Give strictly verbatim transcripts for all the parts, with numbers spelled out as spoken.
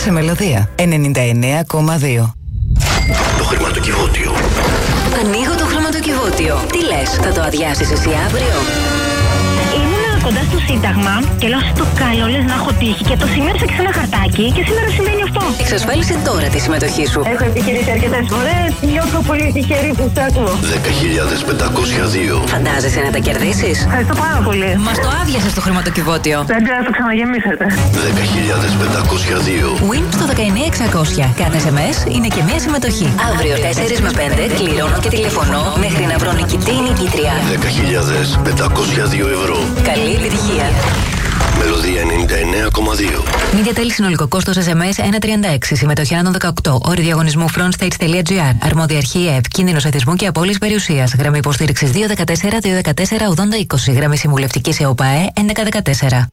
σε Μελωδία ενενήντα εννέα κόμμα δύο. Το χρηματοκιβώτιο. Ανοίγω το χρηματοκιβώτιο. Τι λες, θα το αδειάσεις εσύ αύριο? Ήμουνα κοντά στο Σύνταγμα και λέω στο καλό λες να έχω τύχει και το σημείωσα και σε ένα χαρτάκι και σήμερα συμβαίνει αυτό. Εξασφάλισε τώρα τη συμμετοχή σου. Έχω επιχειρήσει αρκετές φορές. Νιώθω πολύ τυχερή που σ' ακούω. δέκα χιλιάδες πεντακόσια δύο. Φαντάζεσαι να τα κερδίσεις? Ευχαριστώ πάρα πολύ. Μας το άδειασες το χρηματοκιβώτιο. Δεν πρέπει να το ξαναγεμίσετε. δέκα χιλιάδες πεντακόσια δύο. Win στο δεκαεννέα εξακόσια. Κάθε ες εμ ες είναι και μία συμμετοχή. Αύριο τέσσερα με πέντε κληρώνω και τηλεφωνώ μέχρι να βρω νικητή ή νικήτρια. δέκα χιλιάδες πεντακόσια δύο ευρώ. Καλή επιτυχία. Μελωδία ενενήντα εννέα κόμμα δύο. Media Tel συνολικό κόστος ες εμ ες ένα τριάντα έξι. Συμμετοχή άνω των δεκαοκτώ. Όροι διαγωνισμού frontstage.gr. Αρμόδια αρχή ΕΕΠ. Κίνδυνος εθισμού και απώλειας περιουσίας. Γραμμή υποστήριξης δύο ένα τέσσερα δύο ένα τέσσερα ογδόντα είκοσι. Γραμμή συμβουλευτικής ΕΟΠΑΕ έντεκα δεκατέσσερα.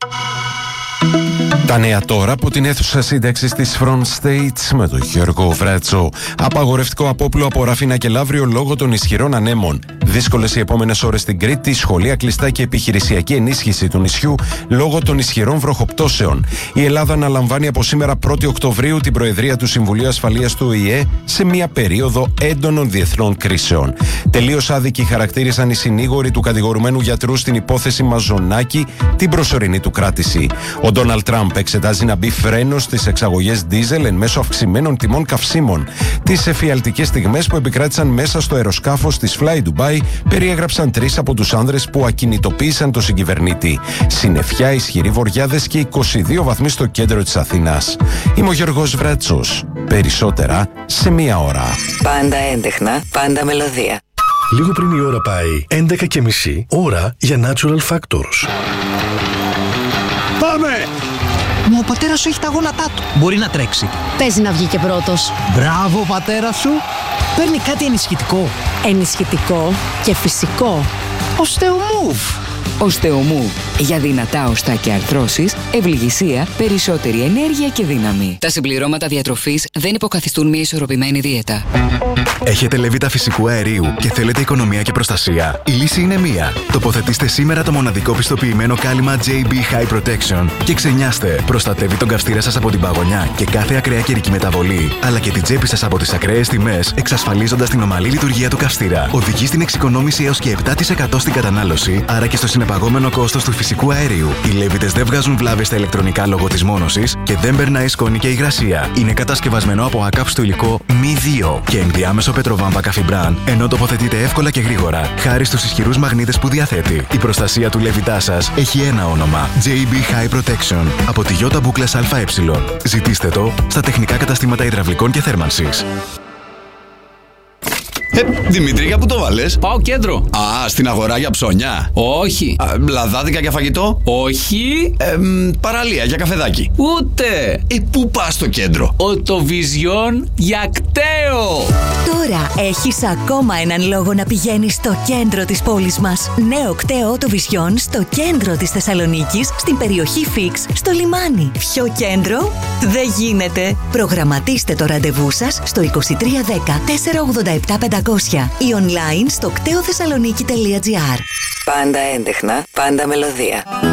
Τα νέα τώρα από την αίθουσα σύνταξης της Front States με τον Γιώργο Βρέτσο. Απαγορευτικό απόπλου από Ραφίνα και Λαύριο λόγω των ισχυρών ανέμων. Δύσκολες οι επόμενες ώρες στην Κρήτη, σχολεία κλειστά και επιχειρησιακή ενίσχυση του νησιού λόγω των ισχυρών βροχοπτώσεων. Η Ελλάδα αναλαμβάνει από σήμερα πρώτη Οκτωβρίου την Προεδρία του Συμβουλίου Ασφαλείας του Ο Η Ε σε μια περίοδο έντονων διεθνών κρίσεων. Τελείως άδικοι χαρακτήρισαν οι συνήγοροι του κατηγορουμένου γιατρού στην υπόθεση Μαζονάκη την προσωρινή του κράτηση. Ο Ντόναλντ Τραμπ εξετάζει να μπει φρένο στις εξαγωγές ντίζελ εν μέσω αυξημένων τιμών καυσίμων. Τις εφιαλτικές στιγμές που επικράτησαν μέσα στο αεροσκάφος της Fly Dubai περιέγραψαν τρεις από τους άνδρες που ακινητοποίησαν το συγκυβερνήτη. Συννεφιά, ισχυροί βοριάδες και είκοσι δύο βαθμοί στο κέντρο της Αθήνας. Είμαι ο Γιώργος Βρέτσος. Περισσότερα σε μία ώρα. Πάντα έντεχνα, πάντα μελωδία. Λίγο πριν η ώρα πάει έντεκα και μισή, ώρα για Natural Factors. Πάμε! Μα ο πατέρας σου έχει τα γόνατά του. Μπορεί να τρέξει. Παίζει να βγει και πρώτος. Μπράβο, πατέρα σου. Παίρνει κάτι ενισχυτικό. Ενισχυτικό και φυσικό. Οστεομούβ. Οστεομούβ. Για δυνατά οστά και αρθρώσεις, ευληγησία, περισσότερη ενέργεια και δύναμη. Τα συμπληρώματα διατροφής δεν υποκαθιστούν μια ισορροπημένη δίαιτα. Έχετε λεβίτα φυσικού αερίου και θέλετε οικονομία και προστασία? Η λύση είναι μία. Τοποθετήστε σήμερα το μοναδικό πιστοποιημένο κάλυμα τζέι μπι High Protection και ξενιάστε. Προστατεύει τον καυστήρα σας από την παγωνιά και κάθε ακραία καιρική μεταβολή, αλλά και την τσέπη σας από τις ακραίες τιμές, εξασφαλίζοντας την ομαλή λειτουργία του καυστήρα. Οδηγεί στην εξοικονόμηση έως και επτά τοις εκατό στην κατανάλωση, άρα και στο συνεπαγόμενο κόστος του φυσικού αερίου. Οι λεβίτες δεν βγάζουν βλάβες στα ηλεκτρονικά λόγω της μόνωσης και δεν περνάει σκόνη και υγρασία. Είναι κατασκευασμένο από ακάψτο υλικό μη δύο και ενδιάμεσο πετροβάμβα καφιμπράν, ενώ τοποθετείται εύκολα και γρήγορα, χάρη στους ισχυρούς μαγνήτες που διαθέτει. Η προστασία του λεβιτά σας έχει ένα όνομα: τζέι μπι High Protection από τη Ιώτα Μπούκλας ΑΕ. Ζητήστε το στα τεχνικά καταστήματα υδραυλικών και θέρμανσης. Ε, Δημήτρη, για πού το βάλες? Πάω κέντρο. Α, στην αγορά για ψώνια. Όχι. Α, λαδάδικα για φαγητό. Όχι. Ε, μ, παραλία για καφεδάκι. Ούτε. Ε, πού πας στο κέντρο? Οτοβιζιόν για κταίο. Τώρα έχεις ακόμα έναν λόγο να πηγαίνεις στο κέντρο της πόλης μας. Νέο κταίο Οτοβιζιόν στο κέντρο της Θεσσαλονίκης, στην περιοχή Φίξ, στο λιμάνι. Πιο κέντρο δεν γίνεται. Προγραμματίστε το ραντεβού σας στο είκοσι τρία δέκα τετρακόσια ογδόντα επτά πεντακόσια ή online στο κτέο θεσσαλονίκη τελεία τζι άρ. Πάντα έντεχνα, πάντα μελωδία.